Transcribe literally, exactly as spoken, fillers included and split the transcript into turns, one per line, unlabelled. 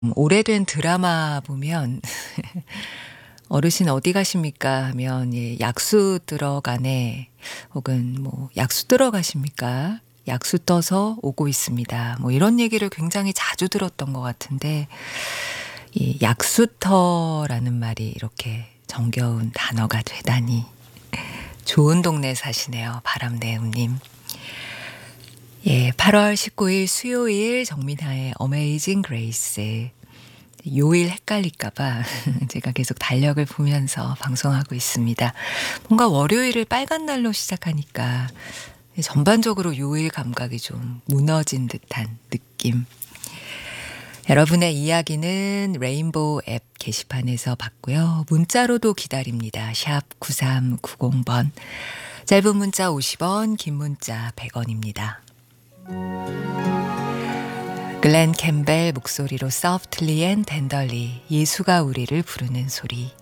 음 오래된 드라마 보면 "어르신 어디 가십니까?" 하면 예 "약수 뜨러 가네." 혹은 뭐 "약수 뜨러 가십니까? 약수 떠서 오고 있습니다." 뭐 이런 얘기를 굉장히 자주 들었던 것 같은데 이 약수터라는 말이 이렇게 정겨운 단어가 되다니. 좋은 동네 사시네요, 바람내음님. 예, 팔월 십구일 수요일 정민하의 어메이징 그레이스. 요일 헷갈릴까 봐 제가 계속 달력을 보면서 방송하고 있습니다. 뭔가 월요일을 빨간 날로 시작하니까 전반적으로 요일 감각이 좀 무너진 듯한 느낌. 여러분의 이야기는 레인보우 앱 게시판에서 받고요. 문자로도 기다립니다. 샵 구삼구공 번. 짧은 문자 오십 원, 긴 문자 백 원입니다. 글렌 캠벨 목소리로 Softly and Tenderly, 예수가 우리를 부르는 소리.